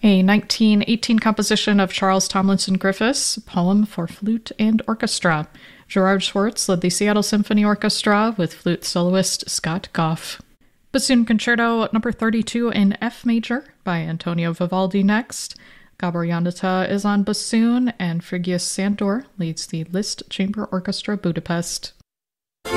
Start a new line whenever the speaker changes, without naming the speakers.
A 1918 composition of Charles Tomlinson Griffiths, Poem for Flute and Orchestra. Gerard Schwartz led the Seattle Symphony Orchestra with flute soloist Scott Goff. Bassoon Concerto No. 32 in F major by Antonio Vivaldi next. Gabor Jandita is on bassoon, and Frigyes Sandor leads the Liszt Chamber Orchestra Budapest.